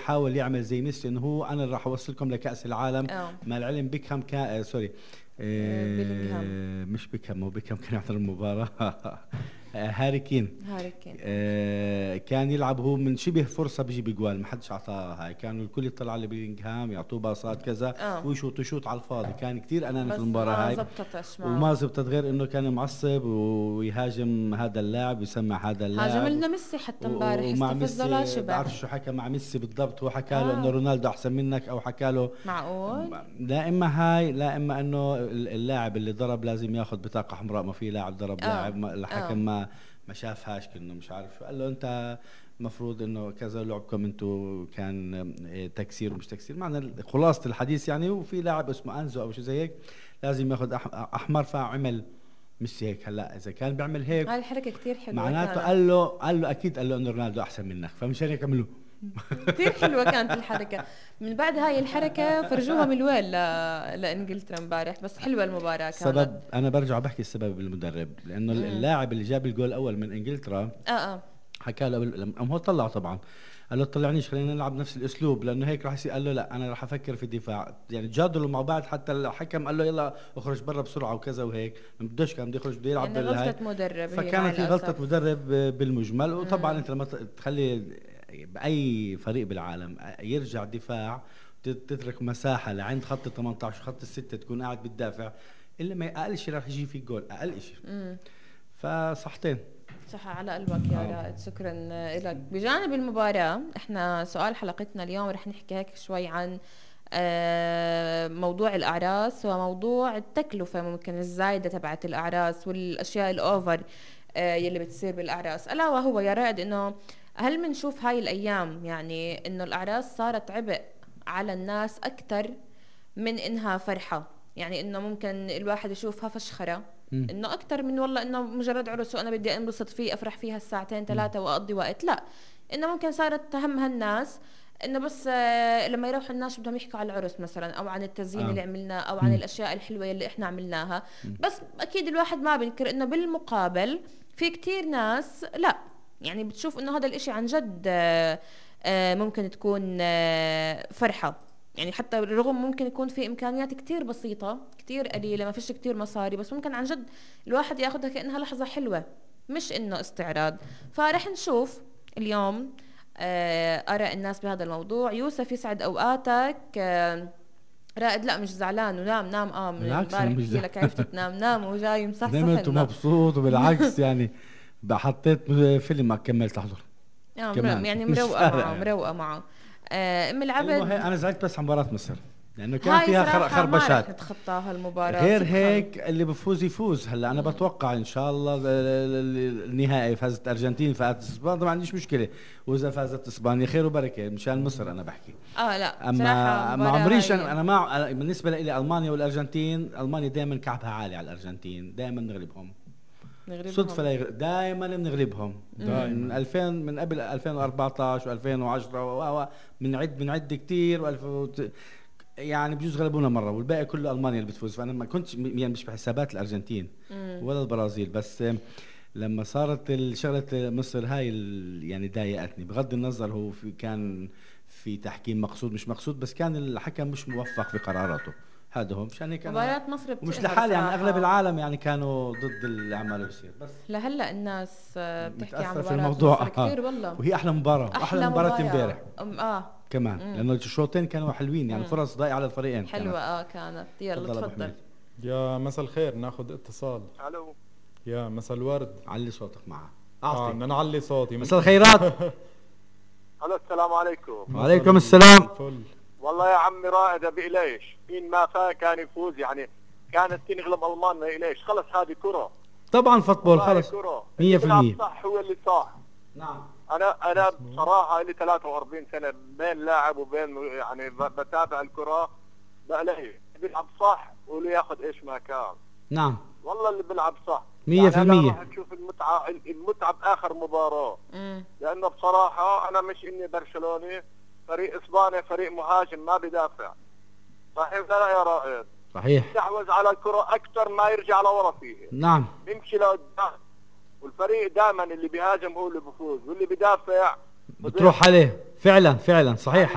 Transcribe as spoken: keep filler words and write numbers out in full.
يحاول يعمل زي ميسي انه هو انا راح اوصلكم لكأس العالم. اه مع العلم بيكهام كان آه سوري آه، بيلينغهام. آه مش بيكهام، هو بيكهام كان يحضر المباراة آه هاري كين. هاري كين. آه كان يلعب هو من شبه فرصة بيجي بجوال، ما حدش اعطاه هاي، كانوا الكل يطلع على بيلينغهام يعطوه باصات كذا اه ويشوط يشوط على الفاضي، كان كتير اناني في بس المباراة ما هاي. زبطتش وما معه. زبطت غير انه كان معصب ويهاجم هذا اللاعب ويسمع هذا هاجم اللاعب. لنا ميسي حتى امبارح، ومع استفزه لا ميسي شبع. بعرف شو حكى مع ميسي بالضبط، هو حكى له انه اه رونالدو احسن منك، او حكى له معقول. لا اما هاي لا اما انه اللاعب اللي ضرب لازم ياخذ بطاقه حمراء، ما في لاعب ضرب اه لاعب ما- اه الحكم ما ما شافهاش كأنه مش عارف شو قال له، انت المفروض انه كذا لعبكم انتم كان إيه، تكسير ومش تكسير، معنى خلاصه الحديث يعني. وفي لاعب اسمه انزو او شيء زي هيك لازم ياخذ أح- احمر، فعمل مش هيك. هلا اذا كان بيعمل هيك هاي الحركة كتير حلوة معناته كانت. قال له قال له اكيد قال له انه رونالدو احسن منك، فمشان هيك عملوا. كتير حلوة كانت الحركة. من بعد هاي الحركة فرجوها من الوين ل... لإنجلترا امبارح، بس حلوة المباراة كانت. السبب انا برجع بحكي السبب المدرب، لانه امم اللاعب اللي جاب الجول الاول من انجلترا اه اه حكى له قبل- لما هو طلعه طبعا، قال له طلعنيش خلينا نلعب نفس الاسلوب لانه هيك راح يصير. قال له لا انا راح افكر في الدفاع، يعني جادلوا مع بعض حتى الحكم قال له يلا اخرج برا بسرعه وكذا وهيك، ما بدوش كان بده يخرج بده يلعب يعني بالهاي. غلطة مدرب هي مع فكانت هي غلطه الأسف. مدرب بالمجمل. وطبعا امم انت لما ت- تخلي باي فريق بالعالم يرجع دفاع، ت- تترك مساحه لعند خط ال ثمانية عشر خط الستة تكون قاعد بتدافع، الا ما اقل شيء راح يجي فيك جول، اقل شيء. امم فصحتين. صح على قلبك يا اه رائد، شكرا لك. بجانب المباراة احنا سؤال حلقتنا اليوم رح نحكي هيك شوي عن آه، موضوع الأعراس وموضوع التكلفة ممكن الزايدة تبعت الأعراس والأشياء الأوفر آه، يلي بتصير بالأعراس. ألا وهو يا رائد إنه هل منشوف هاي الأيام يعني إنه الأعراس صارت عبء على الناس أكتر من إنها فرحة؟ يعني إنه ممكن الواحد يشوفها فشخرة، مم. إنه أكتر من والله إنه مجرد عرس وأنا بدي أنبسط فيه أفرح فيها الساعتين مم. ثلاثة وأقضي وقت. لا، إنه ممكن صارت همها الناس إنه بس آه، لما يروحوا الناس بدهم يحكوا على العرس مثلا، أو عن التزيين اه اللي عملناه، أو عن مم. الأشياء الحلوة اللي إحنا عملناها. مم. بس أكيد الواحد ما بينكر إنه بالمقابل في كتير ناس لا، يعني بتشوف إنه هذا الإشي عن جد آه، آه، ممكن تكون آه، فرحة. يعني حتى رغم ممكن يكون في إمكانيات كتير بسيطة كتير قليلة، ما فيش كتير مصاري، بس ممكن عن جد الواحد ياخدها كأنها لحظة حلوة مش إنه استعراض. فرح نشوف اليوم آه، آراء الناس بهذا الموضوع. يوسف يسعد أوقاتك. آه، رائد لا مش زعلان ونام نام اه من بالعكس انا امبارح مش بحكي زع- لك عرفت تنام نام وجاي مصحصح نمت لنا. ومبسوط، وبالعكس يعني بقى حطيت فيلم ما كملت احضر آه، مر- كمان يعني مش مروقة فارقه معه يعني. مروقة معه. آه، ام المهم العبد. انا زعلت بس عن مباراه مصر لانه كان هاي فيها خر- صراحة ما رح خربشات. نتخطاها المباراة غير صدقا. هيك اللي بفوز يفوز. هلا انا بتوقع ان شاء الله ال- ال- ال- النهائي فازت ارجنتين فازت اسبانيا، ما عنديش مشكله، واذا فازت اسبانيا خير وبركه مشان مصر انا بحكي. اه لا صراحة اما ما مباراة عمريش هاي انا أنا مع بالنسبه لي المانيا والارجنتين، المانيا دائما كعبها عالي على الارجنتين، دائما نغلبهم صدفه نغلبهم. لا يغ... دائما بنغلبهم من دائما. ألفين، من قبل ألفين وأربعطعش وألفين وعشرة بنعد بنعد كثير و2000 يعني بجوز غلبونا مره، والباقي كله المانيا اللي بتفوز. فانا ما كنتش يعني مش بحسابات الارجنتين مم. ولا البرازيل، بس لما صارت الشغله مصر هاي ال- يعني ضايقتني. بغض النظر هو في كان في تحكيم مقصود مش مقصود، بس كان الحكم مش موفق في قراراته، هذا هو مشان هيك انا. مباراة مصر ومش بتقهر لحالي يعني صراحة. اغلب العالم يعني كانوا ضد اللي عماله بيصير، بس لهلا الناس آه، بتحكي عن متاثر في مباراة الموضوع مصر كتير والله. وهي احلى مباراه واحلى احلى مباراه مباراة. امبارح أم- اه كمان، مم. لانه الشوطين كانوا حلوين يعني، مم. فرص ضايعه على الفريقين حلوة كانت. اه كانت. يلا تفضل أبو تفضل. حميد. يا مساء الخير، ناخذ اتصال. الو. يا مساء الورد. علي صوتك معها اه اعطي. بدنا نعلي صوتي. مساء الخيرات. الو السلام عليكم. وعليكم السلام. الفل. والله يا عمي رائد ابي ليش مين ما فا كان يفوز يعني، كانت تنغلب المانيا ليش؟ خلص هذه كره. طبعا فوتبول والله خلص كره. مية اللي في بيلعب المية. صح هو اللي صح. نعم. انا انا بصراحه لي ثلاثة وأربعين سنه بين لاعب وبين يعني ب- بتابع الكره، بلاقي بيلعب صح واللي ياخذ ايش ما كان. نعم والله اللي بيلعب صح مية في يعني أنا المية. راح نشوف المتعه المتعه باخر مباراه. مم. لانه بصراحه انا مش اني برشلوني، فريق اسبانيا فريق مهاجم ما بدافع. صحيح ولا لا يا رائد؟ صحيح. يستحوذ على الكره اكثر ما يرجع لورا فيه، نعم يمشي لقدام. والفريق دائما اللي بيهاجم هو اللي بيفوز، واللي بيدافع بتروح عليه فعلا فعلا صحيح.